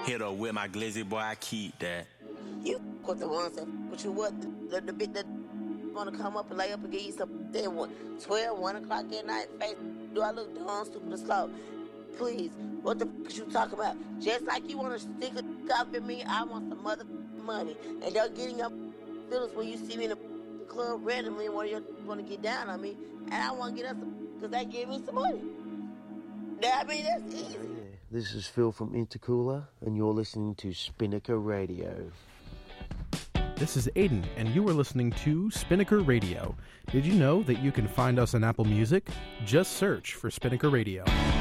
Hit her with my glizzy, boy, I keep that. You with the ones that but you what the bit that want to come up and lay up and give you some then 12, 1 o'clock at night. Face, do I look dumb, stupid, or slow? Please, what the f*** you talking about? Just like you want to stick a up at me, I want some mother money. And they're getting your feelings when you see me in the club randomly and one of you want to get down on me, and I want to get us because they give me some money. I mean, that's easy. Yeah. This is Phil from Intercooler, and you're listening to Spinnaker Radio. This is Aiden, and you are listening to Spinnaker Radio. Did you know that you can find us on Apple Music? Just search for Spinnaker Radio.